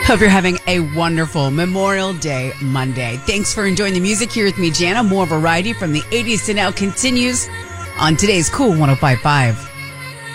Hope you're having a wonderful Memorial Day Monday. Thanks for enjoying the music here with me, Jana. More variety from the 80s to now continues on today's Cool 105.5.